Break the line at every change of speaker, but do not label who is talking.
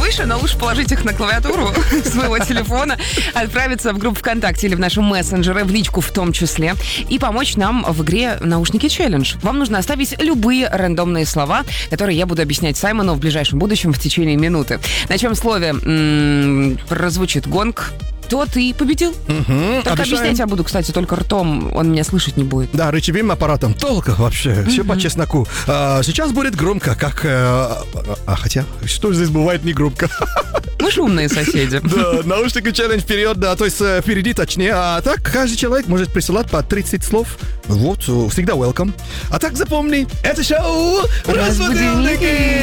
выше, но лучше положить их на клавиатуру своего телефона, отправиться в группу ВКонтакте или в наши мессенджеры, в личку в том числе, и помочь нам в игре «Наушники челлендж». Вам нужно оставить любые рандомные слова, которые я буду объяснять Саймону в ближайшем будущем в течение минуты. На чем слове прозвучит гонг, тот и победил. Только объяснять я буду, кстати, только ртом, он меня слышать не будет.
Да, речевым аппаратом. Толка вообще, все по чесноку. Сейчас будет громко, как... хотя, что здесь бывает не громко?
Мы шумные соседи.
Да, наушники челлендж вперед, да, то есть впереди точнее. А так, каждый человек может присылать по 30 слов. Вот, всегда welcome. А так запомни, это шоу «Разбудилники».